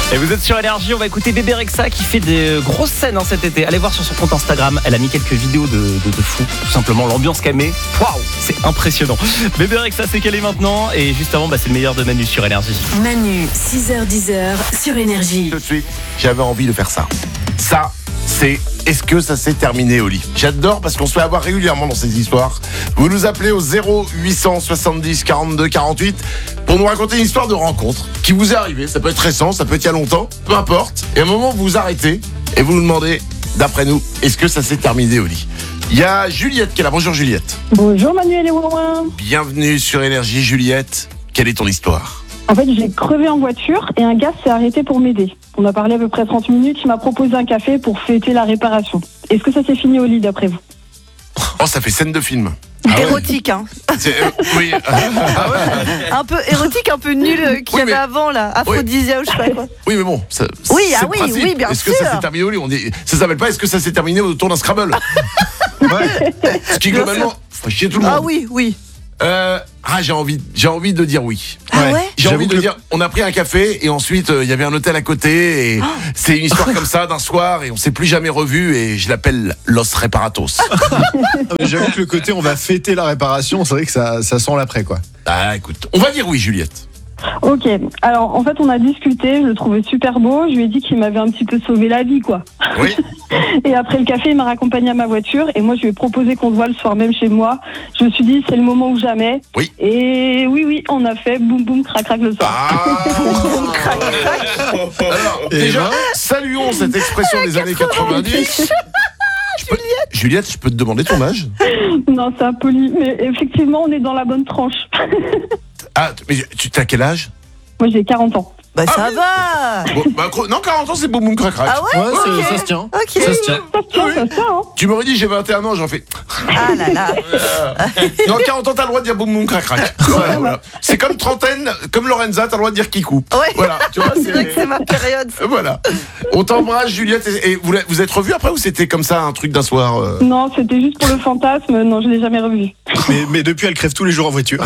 Et vous êtes sur Énergie, on va écouter Bébé Rexha qui fait des grosses scènes cet été. Allez voir sur son compte Instagram, elle a mis quelques vidéos de fou. Tout simplement, l'ambiance qu'elle met, waouh, c'est impressionnant. Bébé Rexha, c'est qu'elle est maintenant. Et juste avant, c'est le meilleur de Manu sur Énergie. Manu, 6h-10h sur Énergie. Tout de suite, j'avais envie de faire ça. Ça, c'est est-ce que ça s'est terminé au lit? J'adore parce qu'on se fait avoir régulièrement dans ces histoires. Vous nous appelez au 0870 42 48 pour nous raconter une histoire de rencontre qui vous est arrivée. Ça peut être récent, ça peut être il y a longtemps, peu importe. Et à un moment, vous vous arrêtez et vous nous demandez, d'après nous, est-ce que ça s'est terminé au lit? Il y a Juliette qui est là. Bonjour Juliette. Bonjour Manuel et Ouin. Bienvenue sur Énergie Juliette. Quelle est ton histoire? En fait, j'ai crevé en voiture et un gars s'est arrêté pour m'aider. On a parlé à peu près 30 minutes, il m'a proposé un café pour fêter la réparation. Est-ce que ça s'est fini au lit d'après vous? Oh, ça fait scène de film. Érotique, hein. Oui. Un peu érotique, un peu nul qu'il y avait avant, là. Aphrodisia ou je sais pas quoi. Oui, mais bon. Ça, Oui, c'est ah le oui, principe. oui, bien Est-ce que sûr. ça s'est terminé au lit? On dit, ça s'appelle pas est-ce que ça s'est terminé autour d'un Scrabble? Ce qui, globalement, fait chier tout le monde. Ah oui, oui. J'ai envie de dire oui. Ah ouais? J'ai envie de dire, on a pris un café et ensuite il y avait un hôtel à côté et c'est une histoire comme ça d'un soir et on s'est plus jamais revu et je l'appelle Los Reparatos. J'avoue que le côté on va fêter la réparation, c'est vrai que ça sent l'après quoi. Ah écoute, on va dire oui Juliette. Ok, alors en fait on a discuté, je le trouvais super beau, je lui ai dit qu'il m'avait un petit peu sauvé la vie quoi. Oui. Et après le café il m'a raccompagné à ma voiture et moi je lui ai proposé qu'on se voit le soir même chez moi. Je me suis dit c'est le moment ou jamais. Oui. Et oui, on a fait boum boum crac crac le soir. Alors déjà, saluons cette expression des années 90. Juliette, je peux te demander ton âge? Non c'est impoli, mais effectivement on est dans la bonne tranche. Ah, mais tu t'as quel âge? Moi j'ai 40 ans. Bah ça va. Bon, non, 40 ans c'est boum boum crac crac. Ah ouais, ok. Ça se tient. Ok. Ça se tient. Ça se tient, hein. Tu m'aurais dit j'ai 21 ans, j'en fais. Ah là là. Non, 40 ans, t'as le droit de dire boum boum crac crac. Voilà. C'est comme trentaine, comme Lorenza, t'as le droit de dire kikou. Ouais. Voilà, tu vois, C'est vrai que c'est ma période. Voilà. On t'embrasse, Juliette. Et vous êtes revus après ou c'était comme ça un truc d'un soir Non, c'était juste pour le fantasme, non je l'ai jamais revu. Mais depuis elle crève tous les jours en voiture.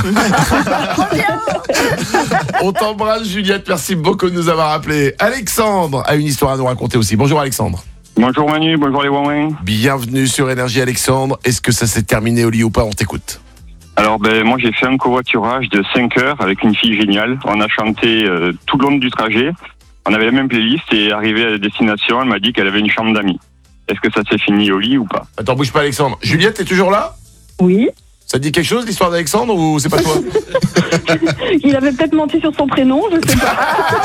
On t'embrasse, Juliette. Merci beaucoup de nous avoir appelés. Alexandre a une histoire à nous raconter aussi. Bonjour, Alexandre. Bonjour Manu, bonjour les Wouin. Bienvenue sur Énergie, Alexandre. Est-ce que ça s'est terminé au lit ou pas? On t'écoute. Alors moi j'ai fait un covoiturage de 5 heures avec une fille géniale. On a chanté tout le long du trajet. On avait la même playlist et arrivé à la destination, elle m'a dit qu'elle avait une chambre d'amis. Est-ce que ça s'est fini au lit ou pas? Attends, bouge pas, Alexandre. Juliette, t'es toujours là? Oui. Ça te dit quelque chose, l'histoire d'Alexandre, ou c'est pas toi? Il avait peut-être menti sur son prénom, je sais pas.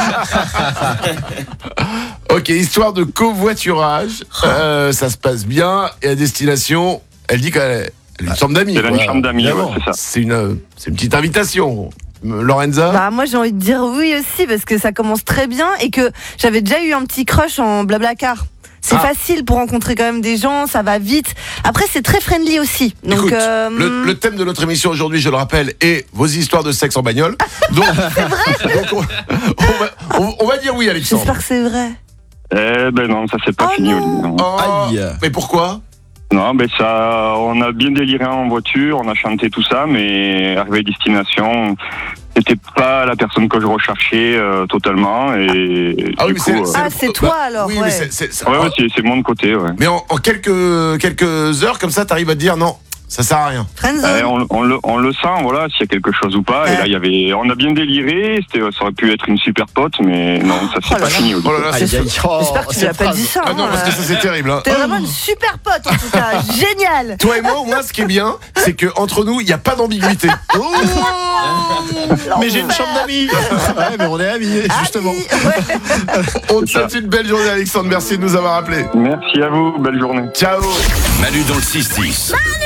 Ok, histoire de covoiturage. Ça se passe bien. Et à destination, elle dit qu'elle a une chambre d'amis. Elle a une chambre d'amis, ouais, c'est ça. C'est une petite invitation. Lorenza? Bah moi j'ai envie de dire oui aussi parce que ça commence très bien et que j'avais déjà eu un petit crush en Blablacar. C'est facile pour rencontrer quand même des gens, ça va vite. Après c'est très friendly aussi. Donc écoute, le thème de notre émission aujourd'hui, je le rappelle, est vos histoires de sexe en bagnole. Donc, c'est vrai. Donc on va dire oui, Alexandre. j'espère que c'est vrai. Ben non, ça s'est pas fini au lit. Non. Oh, Aïe. mais pourquoi? Non, ça, on a bien déliré en voiture, on a chanté tout ça, mais arrivé à destination, c'était pas la personne que je recherchais totalement. Et Ah oui, du mais coup, c'est toi alors. Oui, ouais. mais c'est mon côté, ouais. mais en quelques heures comme ça, t'arrives à te dire non, ça sert à rien. Friendzone. On le sent, voilà, s'il y a quelque chose ou pas. Ouais. Et là, on a bien déliré. Ça aurait pu être une super pote, mais non, ça s'est pas fini. Oh là là, c'est... J'espère que tu l'as pas dit ça. Ah non, parce que ça c'est terrible. Hein. T'es vraiment une super pote en tout cas, génial. Toi et moi, au moins, ce qui est bien, c'est que entre nous, il n'y a pas d'ambiguïté. Mais j'ai une chambre d'amis. Ouais, mais on est amis justement. On te souhaite une belle journée, Alexandre. Merci de nous avoir appelés. Merci à vous, belle journée. Ciao. Manu dans le 6-10.